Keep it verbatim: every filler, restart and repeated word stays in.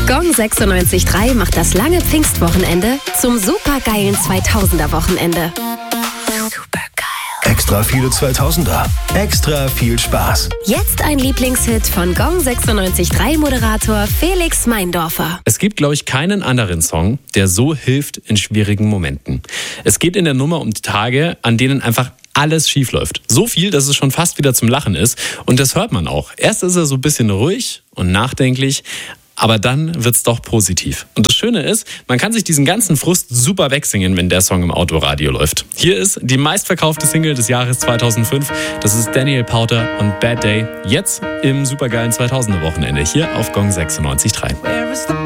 Gong sechsundneunzig Komma drei macht das lange Pfingstwochenende zum supergeilen zweitausender-Wochenende. Extra viele zweitausender. Extra viel Spaß. Jetzt ein Lieblingshit von Gong sechsundneunzig Komma drei Moderator Felix Meindorfer. Es gibt, glaube ich, keinen anderen Song, der so hilft in schwierigen Momenten. Es geht in der Nummer um die Tage, an denen einfach alles schief läuft. So viel, dass es schon fast wieder zum Lachen ist. Und das hört man auch. Erst ist er so ein bisschen ruhig und nachdenklich, aber dann wird's doch positiv. Und das Schöne ist, man kann sich diesen ganzen Frust super wegsingen, wenn der Song im Autoradio läuft. Hier ist die meistverkaufte Single des Jahres zweitausendfünf. Das ist Daniel Powter und Bad Day. Jetzt im supergeilen zweitausender-Wochenende hier auf Gong sechsundneunzig Komma drei.